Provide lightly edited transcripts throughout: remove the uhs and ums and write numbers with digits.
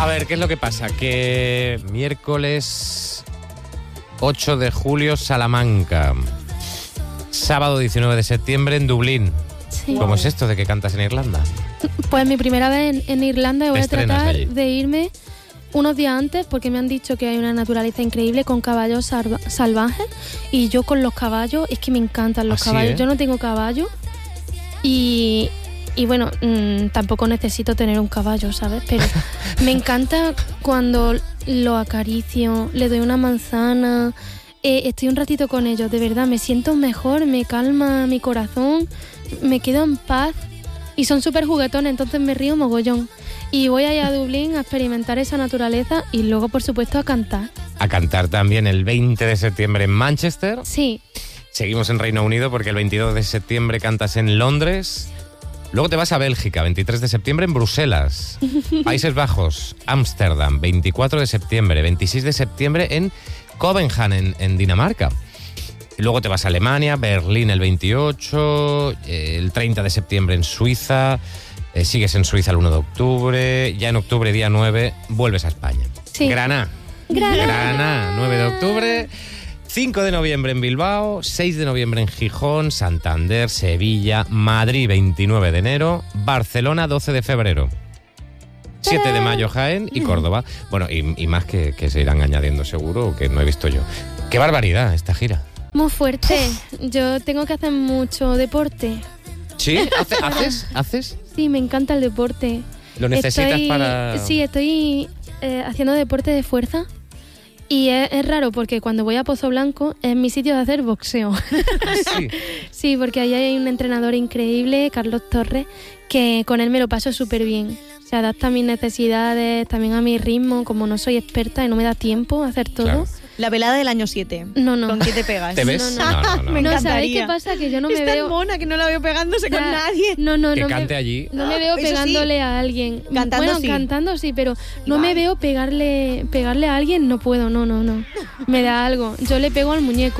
A ver, ¿qué es lo que pasa? Que miércoles 8 de julio, Salamanca. Sábado 19 de septiembre en Dublín. Sí. ¿Cómo es esto de que cantas en Irlanda? Pues mi primera vez en Irlanda y voy a estrenas tratar allí. de irme unos días antes porque me han dicho que hay una naturaleza increíble con caballos salvajes y yo con los caballos, es que me encantan los ¿Ah, sí, caballos. eh? Yo no tengo caballo y bueno, tampoco necesito tener un caballo, ¿sabes? Pero me encanta cuando lo acaricio, le doy una manzana, estoy un ratito con ellos, de verdad, me siento mejor, me calma mi corazón, me quedo en paz y son súper juguetones, entonces me río mogollón. Y voy allá a Dublín a experimentar esa naturaleza y luego, por supuesto, a cantar. A cantar también el 20 de septiembre en Manchester. Sí. Seguimos en Reino Unido porque el 22 de septiembre cantas en Londres. Luego te vas a Bélgica, 23 de septiembre en Bruselas. Países Bajos, Ámsterdam, 24 de septiembre. 26 de septiembre en Copenhague, en Dinamarca. Y luego te vas a Alemania, Berlín el 28, el 30 de septiembre en Suiza, sigues en Suiza el 1 de octubre, ya en octubre, día 9, vuelves a España. Sí. Granada, 9 de octubre, 5 de noviembre en Bilbao, 6 de noviembre en Gijón, Santander, Sevilla, Madrid 29 de enero, Barcelona 12 de febrero. 7 de mayo Jaén y Córdoba. Bueno, y más que se irán añadiendo seguro, que no he visto yo. ¡Qué barbaridad esta gira! Muy fuerte. Yo tengo que hacer mucho deporte. ¿Sí? ¿Haces? Sí, me encanta el deporte. ¿Lo necesitas para...? Sí, estoy haciendo deporte de fuerza. Y es raro porque cuando voy a Pozo Blanco es mi sitio de hacer boxeo. Sí. Sí, porque ahí hay un entrenador increíble, Carlos Torres, que con él me lo paso súper bien. Se adapta a mis necesidades, también a mi ritmo, como no soy experta y no me da tiempo a hacer todo. Claro. La velada del año 7. No. ¿Con qué te pegas? ¿Te ves? No. No. Me No, encantaría. ¿sabéis qué pasa? Que yo no me es tan veo... mona que no la veo pegándose con nadie. No Que me- cante allí. No me veo Eso sí. pegándole a alguien. Cantando bueno, sí. cantando sí, pero no me Vale. veo pegarle a alguien, no puedo, no. Me da algo. Yo le pego al muñeco.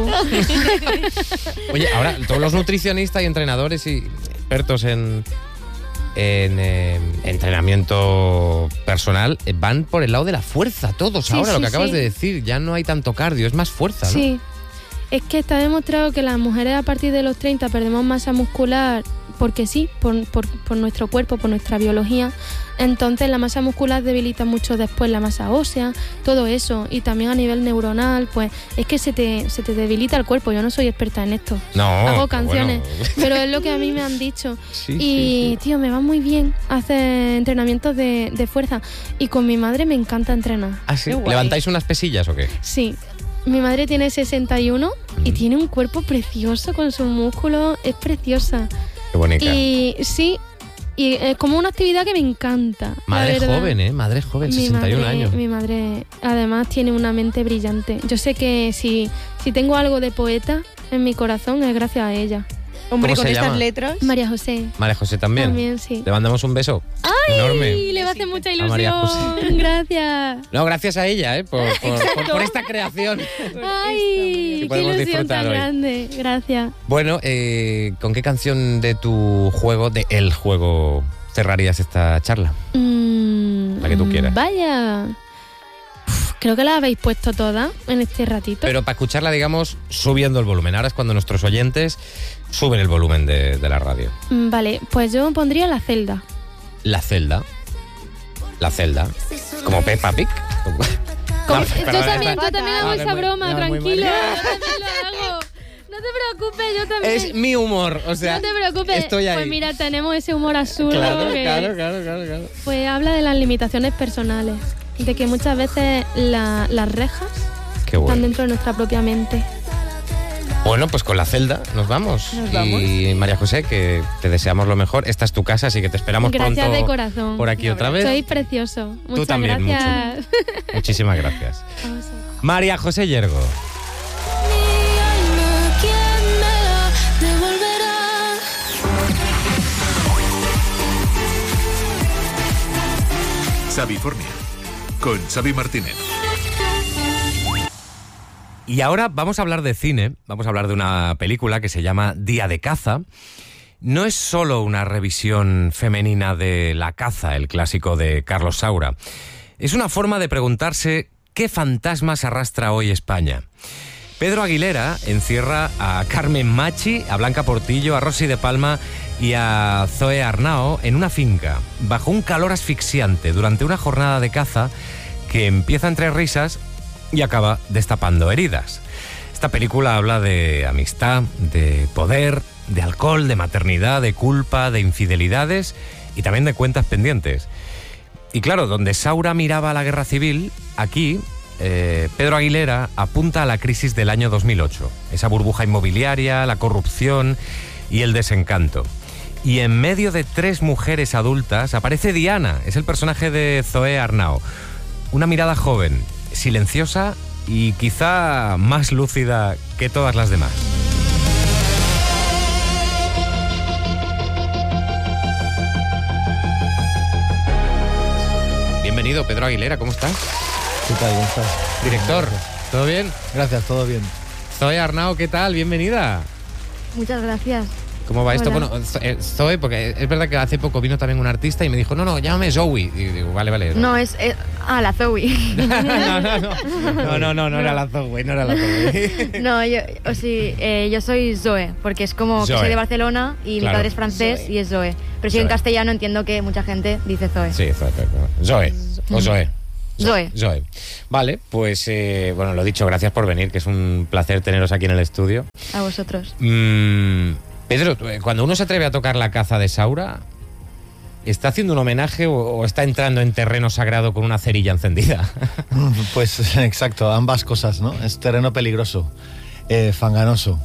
Oye, ahora todos los nutricionistas y entrenadores y expertos en entrenamiento personal van por el lado de la fuerza, todos. Sí, Ahora, lo sí, que acabas sí. de decir, ya no hay tanto cardio, es más fuerza, ¿no? Sí. Es que está demostrado que las mujeres a partir de los 30 perdemos masa muscular porque sí, por nuestro cuerpo, por nuestra biología. Entonces la masa muscular debilita mucho después la masa ósea, todo eso. Y también a nivel neuronal, pues es que se te debilita el cuerpo. Yo no soy experta en esto. No, Hago pero canciones, bueno. pero es lo que a mí me han dicho. Sí, Y, tío, me va muy bien hacer entrenamientos de fuerza. Y con mi madre me encanta entrenar. ¿Ah, sí? Qué guay. ¿Levantáis unas pesillas o qué? Sí. Mi madre tiene 61 y Mm. tiene un cuerpo precioso con sus músculos. Es preciosa. Qué bonita. Y sí, y es como una actividad que me encanta. la Madre verdad. joven, Madre joven, 61 años. Mi madre además tiene una mente brillante. Yo sé que si tengo algo de poeta en mi corazón es gracias a ella. Hombre, ¿Cómo con se estas llama? letras. María José. María José también. También, sí. Le mandamos un beso enorme. Y le va a hacer mucha A María ilusión. Gracias. No, gracias a ella, por esta creación. Ay, qué podemos ilusión disfrutar tan hoy. grande. Gracias. Bueno, ¿con qué canción de tu juego, de el juego, cerrarías esta charla? La que tú quieras. Vaya. Uf, creo que la habéis puesto todas en este ratito. Pero para escucharla, digamos, subiendo el volumen. Ahora es cuando nuestros oyentes suben el volumen de la radio. Vale, pues yo pondría La Celda. La celda. La celda. Como Peppa Pig. Como- No, yo perdón, también esta- hago esa broma, no, muy tranquilo. mal. Yo también lo hago. No te preocupes, yo también. Es mi humor, o sea, no te preocupes. estoy ahí. Pues mira, tenemos ese humor absurdo Claro, que claro. pues habla de las limitaciones personales, de que muchas veces las rejas Qué están bueno. dentro de nuestra propia mente. Bueno, pues con la celda nos vamos. Nos vamos. Y María José, que te deseamos lo mejor. Esta es tu casa, así que te esperamos Gracias pronto de corazón. por aquí otra vez. Sois precioso. Muchas también, gracias. Muchísimas gracias. Vamos a ver. María José Yergo. Mi alma, ¿quién me la devolverá? Sabifornia, con Xavi Martínez. Y ahora vamos a hablar de cine, vamos a hablar de una película que se llama Día de caza. No es solo una revisión femenina de La caza, el clásico de Carlos Saura. Es una forma de preguntarse qué fantasmas arrastra hoy España. Pedro Aguilera encierra a Carmen Machi, a Blanca Portillo, a Rosy de Palma y a Zoe Arnao en una finca, bajo un calor asfixiante, durante una jornada de caza que empieza entre risas y acaba destapando heridas. Esta película habla de amistad, de poder, de alcohol, de maternidad, de culpa, de infidelidades y también de cuentas pendientes. Y claro, donde Saura miraba a la guerra civil, aquí Pedro Aguilera apunta a la crisis del año 2008, esa burbuja inmobiliaria, la corrupción y el desencanto. Y en medio de 3 mujeres adultas aparece Diana, es el personaje de Zoe Arnao. Una mirada joven, silenciosa y quizá más lúcida que todas las demás. Bienvenido, Pedro Aguilera, ¿cómo estás? ¿Qué tal? ¿Cómo estás? Director, ¿todo bien? Gracias, todo bien. Zoe Arnao, ¿qué tal? Bienvenida. Muchas gracias. ¿Cómo va esto? Hola. Bueno, Zoe, porque es verdad que hace poco vino también un artista y me dijo, no, llámame Zoe. Y digo, vale. No, es... la Zoe. No era la Zoe, no era la Zoe. No, yo soy Zoe, porque es como que Zoe. soy de Barcelona y Claro. mi padre es francés Zoe. y es Zoe. Pero si en Zoe. castellano entiendo que mucha gente dice Zoe. Sí, Zoe. O Zoe. Zoe. Vale, pues bueno, lo dicho, gracias por venir, que es un placer teneros aquí en el estudio. A vosotros. Pedro, cuando uno se atreve a tocar la caza de Saura, ¿está haciendo un homenaje o está entrando en terreno sagrado con una cerilla encendida? Pues exacto, ambas cosas, ¿no? Es terreno peligroso, fanganoso.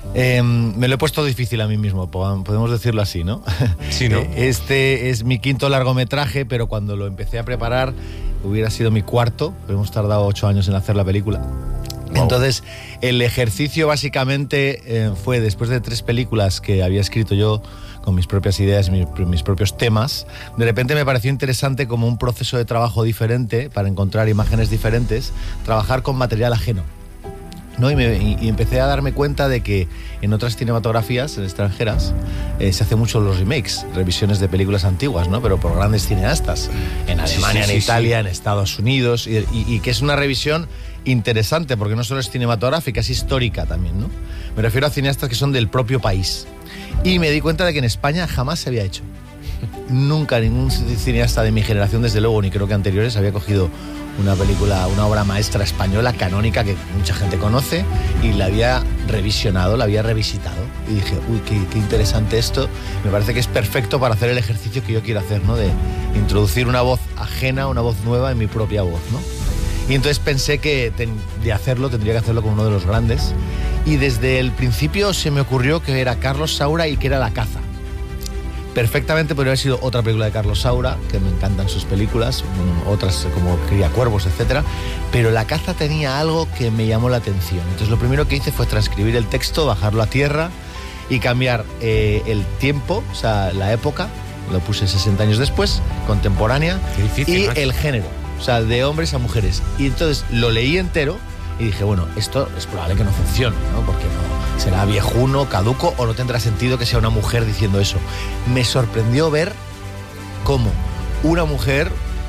Me lo he puesto difícil a mí mismo, podemos decirlo así, ¿no? Sí, ¿no? Este es mi 5º largometraje, pero cuando lo empecé a preparar hubiera sido mi 4º. Hemos tardado 8 años en hacer la película. Wow. Entonces, el ejercicio básicamente fue, después de 3 películas que había escrito yo con mis propias ideas, mis propios temas, de repente me pareció interesante, como un proceso de trabajo diferente, para encontrar imágenes diferentes, trabajar con material ajeno, ¿no? Y empecé a darme cuenta de que en otras cinematografías extranjeras se hace mucho los remakes, revisiones de películas antiguas, ¿no? Pero por grandes cineastas, en Alemania, en Italia, en Estados Unidos, y que es una revisión interesante, porque no solo es cinematográfica, es histórica también, ¿no? Me refiero a cineastas que son del propio país. Y me di cuenta de que en España jamás se había hecho. Nunca ningún cineasta de mi generación, desde luego, ni creo que anteriores, había cogido una película, una obra maestra española canónica que mucha gente conoce, y la había revisionado, la había revisitado. Y dije, uy, qué interesante esto. Me parece que es perfecto para hacer el ejercicio que yo quiero hacer, ¿no? De introducir una voz ajena, una voz nueva en mi propia voz, ¿no? Y entonces pensé que de hacerlo tendría que hacerlo con uno de los grandes. Y desde el principio se me ocurrió que era Carlos Saura y que era La caza. Perfectamente podría haber sido otra película de Carlos Saura, que me encantan sus películas, otras como Criacuervos, etc. Pero La caza tenía algo que me llamó la atención. Entonces lo primero que hice fue transcribir el texto, bajarlo a tierra y cambiar el tiempo, o sea, la época, lo puse 60 años después, contemporánea, Qué difícil, y macho. el género, o sea, de hombres a mujeres. Y entonces lo leí entero y dije, bueno, esto es probable que no funcione, ¿no? Porque no será viejuno, caduco, o no tendrá sentido que sea una mujer diciendo eso. Me sorprendió ver cómo una mujer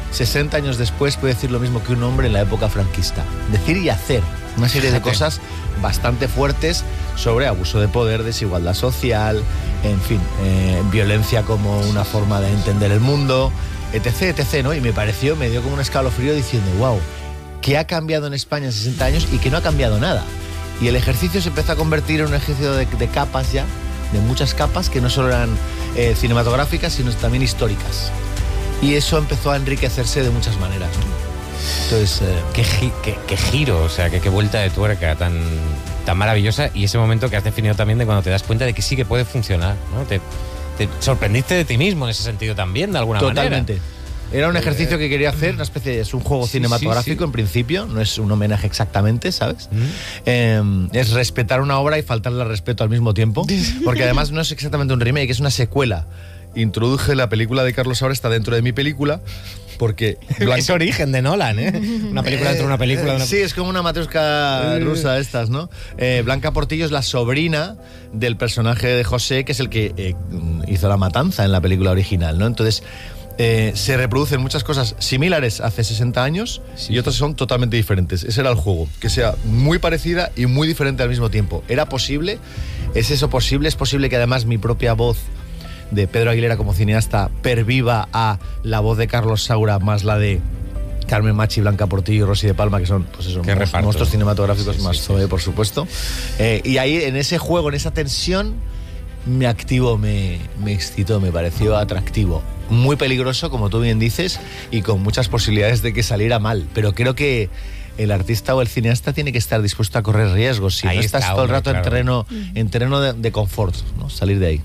60 años después puede decir lo mismo que un hombre en la época franquista. Decir y hacer una serie de cosas bastante fuertes sobre abuso de poder, desigualdad social, en fin, violencia como una forma de entender el mundo, etc, etc, ¿no? Y me dio como un escalofrío diciendo, wow, ¿qué ha cambiado en España en 60 años y que no ha cambiado nada? Y el ejercicio se empezó a convertir en un ejercicio de capas ya, de muchas capas que no solo eran cinematográficas, sino también históricas. Y eso empezó a enriquecerse de muchas maneras, ¿no? Entonces, Qué giro, o sea, qué vuelta de tuerca tan maravillosa, y ese momento que has definido también de cuando te das cuenta de que sí que puede funcionar, ¿no? Te sorprendiste de ti mismo en ese sentido también, de alguna totalmente. manera. Era un ejercicio que quería hacer, una especie de... Es un juego cinematográfico, en principio, no es un homenaje exactamente, ¿sabes? Es respetar una obra y faltarle al respeto al mismo tiempo, porque además no es exactamente un remake, es una secuela. Introduje la película de Carlos Saura, está dentro de mi película, porque... Es origen de Nolan, ¿eh? Una película dentro de una película. Sí, es como una matrioshka rusa de estas, ¿no? Blanca Portillo es la sobrina del personaje de José, que es el que hizo la matanza en la película original, ¿no? Entonces, se reproducen muchas cosas similares hace 60 años y otras son totalmente diferentes. Ese era el juego, que sea muy parecida y muy diferente al mismo tiempo. ¿Era posible? ¿Es eso posible? ¿Es posible que además mi propia voz de Pedro Aguilera como cineasta perviva a la voz de Carlos Saura más la de Carmen Machi, Blanca Portillo y Rosy de Palma, que son pues eso, monstruos cinematográficos más Zoe, por supuesto? Y ahí en ese juego, en esa tensión, me activó, me excitó, me pareció atractivo. Muy peligroso, como tú bien dices, y con muchas posibilidades de que saliera mal. Pero creo que el artista o el cineasta tiene que estar dispuesto a correr riesgos. Si ahí no estás todo el rato claro. en terreno de confort, ¿no? Salir de ahí.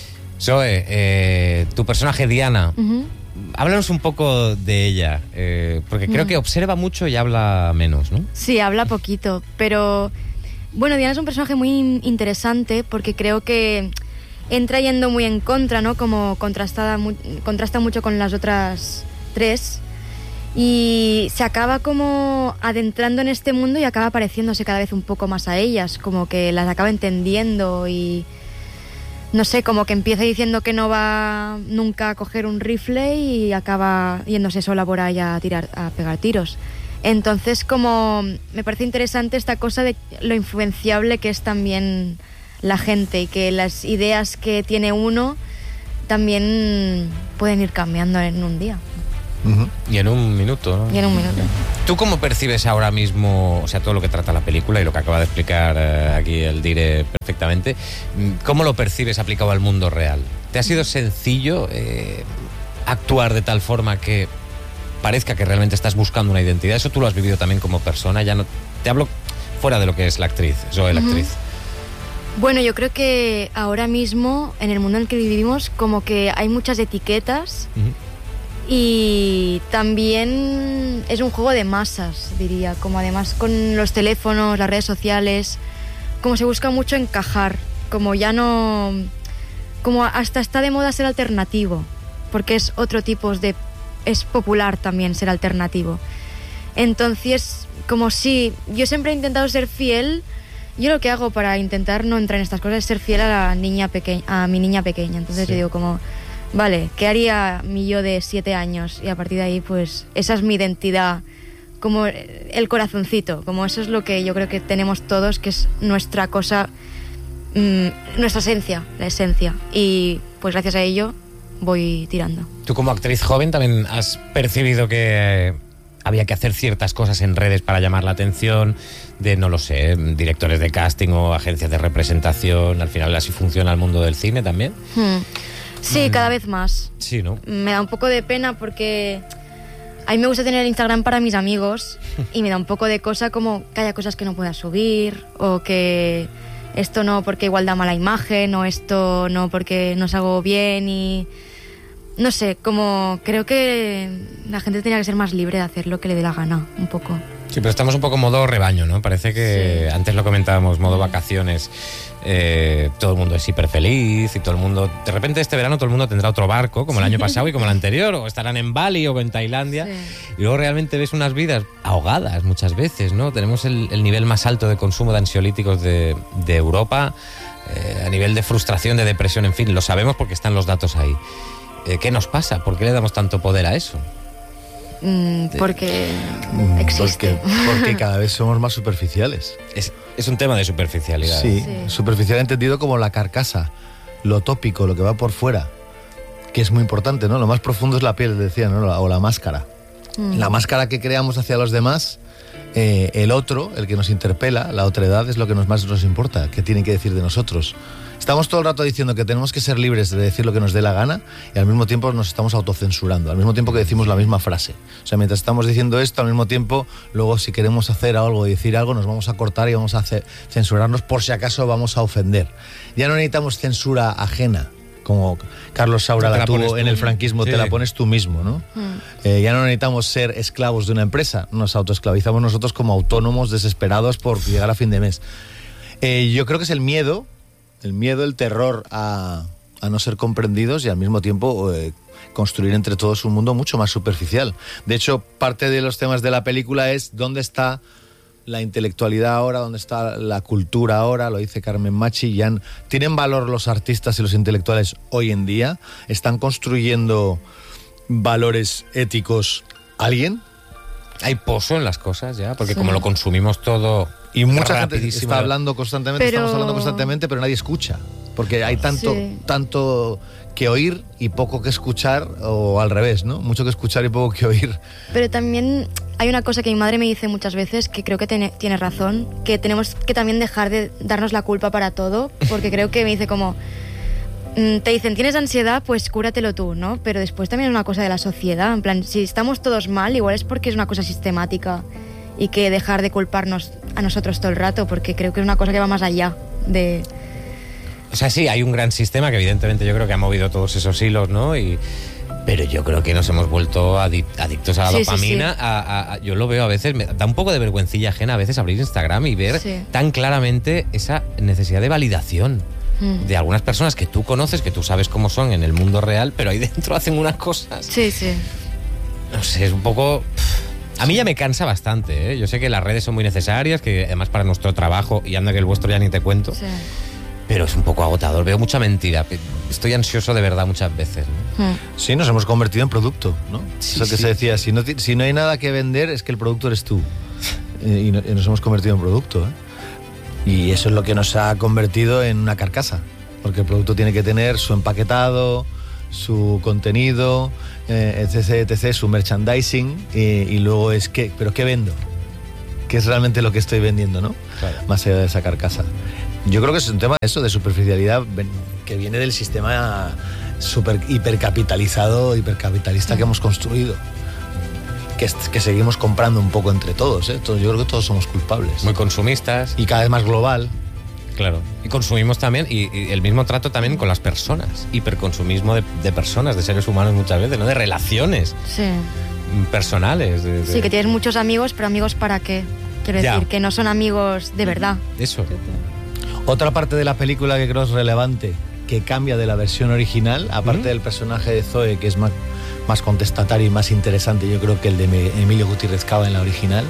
Zoe, tu personaje Diana, háblanos un poco de ella, porque creo que observa mucho y habla menos, ¿no? Sí, habla poquito, pero bueno, Diana es un personaje muy interesante porque creo que entra yendo muy en contra, ¿no? Como contrasta mucho con las otras tres y se acaba como adentrando en este mundo y acaba pareciéndose cada vez un poco más a ellas, como que las acaba entendiendo y no sé, como que empieza diciendo que no va nunca a coger un rifle y acaba yéndose sola por ahí a pegar tiros. Entonces, como me parece interesante esta cosa de lo influenciable que es también la gente y que las ideas que tiene uno también pueden ir cambiando en un día. Y en un minuto, ¿no? Y en un minuto. ¿Tú cómo percibes ahora mismo, o sea, todo lo que trata la película y lo que acaba de explicar aquí el Dire perfectamente, cómo lo percibes aplicado al mundo real? ¿Te ha sido sencillo actuar de tal forma que parezca que realmente estás buscando una identidad? Eso tú lo has vivido también como persona, ya no te hablo fuera de lo que es la actriz, Zoe, la actriz. Bueno, yo creo que ahora mismo, en el mundo en el que vivimos, como que hay muchas etiquetas y también es un juego de masas, diría, como además con los teléfonos, las redes sociales, como se busca mucho encajar, como ya no... como hasta está de moda ser alternativo, porque es otro tipo de... es popular también ser alternativo. Entonces, como si yo siempre he intentado ser fiel. Yo lo que hago para intentar no entrar en estas cosas es ser fiel a mi niña pequeña. Entonces yo digo como, vale, ¿qué haría mi yo de 7 años? Y a partir de ahí, pues, esa es mi identidad, como el corazoncito, como eso es lo que yo creo que tenemos todos, que es nuestra cosa, nuestra esencia, la esencia. Y pues gracias a ello voy tirando. Tú como actriz joven también has percibido que había que hacer ciertas cosas en redes para llamar la atención de, no lo sé, directores de casting o agencias de representación. Al final así funciona el mundo del cine también. Sí, cada vez más. Sí, ¿no? Me da un poco de pena porque a mí me gusta tener Instagram para mis amigos y me da un poco de cosa como que haya cosas que no pueda subir o que esto no porque igual da mala imagen o esto no porque no salgo bien y... No sé, como creo que la gente tenía que ser más libre de hacer lo que le dé la gana, un poco. Sí, pero estamos un poco modo rebaño, ¿no? Parece que antes lo comentábamos, modo vacaciones, todo el mundo es hiper feliz y todo el mundo... De repente este verano todo el mundo tendrá otro barco, como el año pasado y como el anterior, o estarán en Bali o en Tailandia, y luego realmente ves unas vidas ahogadas muchas veces, ¿no? Tenemos el nivel más alto de consumo de ansiolíticos de Europa, a nivel de frustración, de depresión, en fin, lo sabemos porque están los datos ahí. ¿Qué nos pasa? ¿Por qué le damos tanto poder a eso? Porque existe. Porque cada vez somos más superficiales. Es un tema de superficialidad. Sí, superficial entendido como la carcasa, lo tópico, lo que va por fuera, que es muy importante, ¿no? Lo más profundo es la piel, decía, ¿no? O la máscara. La máscara que creamos hacia los demás, el otro, el que nos interpela, la otredad, es lo que más nos importa, qué tienen que decir de nosotros. Estamos todo el rato diciendo que tenemos que ser libres de decir lo que nos dé la gana y al mismo tiempo nos estamos autocensurando, al mismo tiempo que decimos la misma frase. O sea, mientras estamos diciendo esto, al mismo tiempo, luego si queremos hacer algo y decir algo, nos vamos a cortar y vamos a censurarnos por si acaso vamos a ofender. Ya no necesitamos censura ajena, como Carlos Saura la tuvo en el franquismo, te la pones tú mismo, ¿no? Ya no necesitamos ser esclavos de una empresa, nos autoesclavizamos nosotros como autónomos desesperados por llegar a fin de mes. Yo creo que es el miedo, el terror a no ser comprendidos y al mismo tiempo construir entre todos un mundo mucho más superficial. De hecho, parte de los temas de la película es dónde está la intelectualidad ahora, dónde está la cultura ahora, lo dice Carmen Machi. ¿Tienen valor los artistas y los intelectuales hoy en día? ¿Están construyendo valores éticos alguien. Hay pozo en las cosas ya, porque como lo consumimos todo Y mucha gente rapidísimo. está hablando constantemente, Pero- estamos hablando constantemente, pero nadie escucha. Porque hay tanto que oír y poco que escuchar, o al revés, ¿no? Mucho que escuchar y poco que oír. Pero también hay una cosa que mi madre me dice muchas veces, que creo que tiene razón, que tenemos que también dejar de darnos la culpa para todo, porque creo que me dice como, te dicen, tienes ansiedad, pues cúratelo tú, ¿no? Pero después también es una cosa de la sociedad, en plan, si estamos todos mal, igual es porque es una cosa sistemática y que dejar de culparnos a nosotros todo el rato, porque creo que es una cosa que va más allá de... O sea, sí, hay un gran sistema que evidentemente yo creo que ha movido todos esos hilos, ¿no? Pero yo creo que nos hemos vuelto adictos a la Sí, sí, dopamina. Yo lo veo a veces, me da un poco de vergüencilla ajena a veces abrir Instagram y ver Sí. tan claramente esa necesidad de validación de algunas personas que tú conoces, que tú sabes cómo son en el mundo real, pero ahí dentro hacen unas cosas. Sí, sí. No sé, es un poco... A mí ya me cansa bastante, ¿eh? Yo sé que las redes son muy necesarias, que además para nuestro trabajo, y anda que el vuestro ya ni te cuento, Sí. pero es un poco agotador. Veo mucha mentira. Estoy ansioso de verdad muchas veces, ¿no? Sí, nos hemos convertido en producto, ¿no? Sí, Eso que sí. se decía, si no hay nada que vender, es que el producto eres tú. Y nos hemos convertido en producto, ¿eh? Y eso es lo que nos ha convertido en una carcasa. Porque el producto tiene que tener su empaquetado, su contenido, etc., su merchandising, y luego es que, ¿pero qué vendo? ¿Qué es realmente lo que estoy vendiendo, no? Claro. Más allá de esa carcasa. Yo creo que es un tema eso de superficialidad que viene del sistema hipercapitalista que hemos construido. Que seguimos comprando un poco entre todos, ¿eh? Yo creo que todos somos culpables. Muy consumistas. Y cada vez más global. Claro. Y consumimos también, y el mismo trato también con las personas. Hiperconsumismo de personas, de seres humanos muchas veces, ¿no? De relaciones Sí. personales. Sí, que tienes muchos amigos, pero amigos ¿para qué? Quiero Ya. decir, que no son amigos de verdad. Eso. Otra parte de la película que creo es relevante, que cambia de la versión original, aparte del personaje de Zoe, que es más contestatario y más interesante, yo creo que el de Emilio Gutiérrez Cava en la original,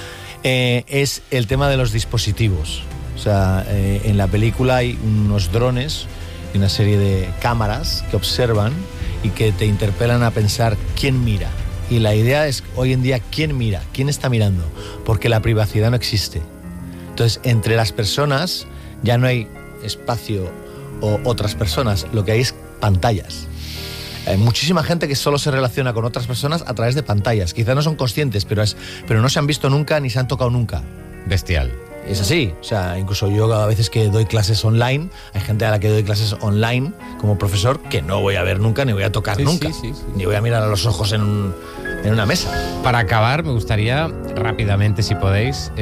es el tema de los dispositivos. O sea, en la película hay unos drones y una serie de cámaras que observan y que te interpelan a pensar quién mira. Y la idea es, hoy en día, ¿quién mira? ¿Quién está mirando? Porque la privacidad no existe. Entonces, entre las personas ya no hay espacio o otras personas, lo que hay es pantallas. Hay muchísima gente que solo se relaciona con otras personas a través de pantallas. Quizás no son conscientes, pero no se han visto nunca ni se han tocado nunca. Bestial. Es así, o sea, incluso yo a veces que doy clases online, hay gente a la que doy clases online como profesor que no voy a ver nunca, ni voy a tocar Sí, nunca, sí. ni voy a mirar a los ojos en una mesa. Para acabar, me gustaría rápidamente, si podéis,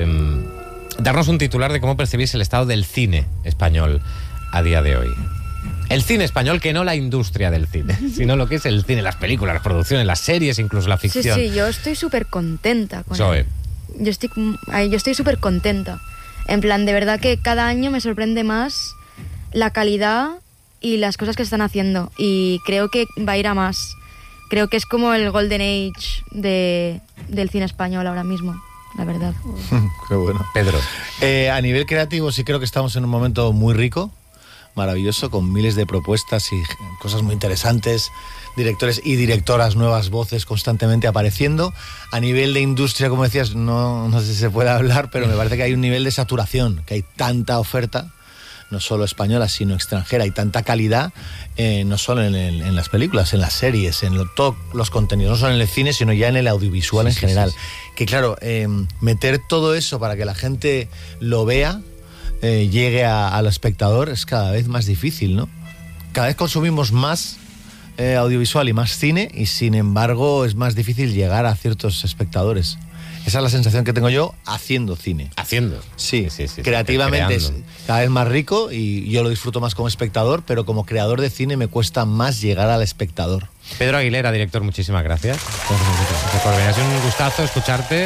darnos un titular de cómo percibís el estado del cine español a día de hoy. El cine español, que no la industria del cine, sino lo que es el cine, las películas, las producciones, las series, incluso la ficción. Sí, yo estoy súper contenta con Zoe. él. Yo estoy súper contenta. En plan, de verdad que cada año me sorprende más la calidad y las cosas que se están haciendo. Y creo que va a ir a más. Creo que es como el Golden Age del cine español ahora mismo, la verdad. Qué bueno. Pedro. A nivel creativo sí creo que estamos en un momento muy rico, maravilloso, con miles de propuestas y cosas muy interesantes, directores y directoras, nuevas voces constantemente apareciendo. A nivel de industria, como decías, no sé si se puede hablar, pero me parece que hay un nivel de saturación, que hay tanta oferta, no solo española, sino extranjera, y tanta calidad, no solo en las películas, en las series, en todos los contenidos, no solo en el cine, sino ya en el audiovisual en general. Sí. Que claro, meter todo eso para que la gente lo vea, llegue al espectador, es cada vez más difícil, ¿no? Cada vez consumimos más audiovisual y más cine, y sin embargo es más difícil llegar a ciertos espectadores. Esa es la sensación que tengo yo haciendo cine. Haciendo. Sí, creativamente es creando. cada vez más rico y yo lo disfruto más como espectador, pero como creador de cine me cuesta más llegar al espectador. Pedro Aguilera, director, muchísimas gracias. Gracias por venir. Ha sido un gustazo escucharte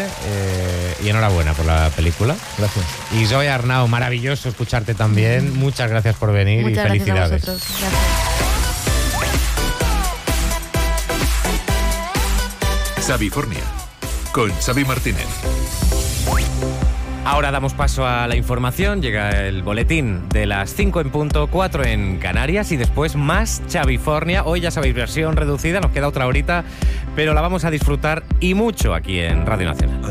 y enhorabuena por la película. Gracias. Y Zoe Arnau, maravilloso escucharte también. Muchas gracias por venir Muchas y gracias a felicidades. vosotros. Gracias. Xavi Fornia, con Xavi Martínez. Ahora damos paso a la información, llega el boletín de las 5 en punto, 4 en Canarias y después más Xavifornia. Hoy ya sabéis, versión reducida, nos queda otra horita, pero la vamos a disfrutar y mucho aquí en Radio Nacional.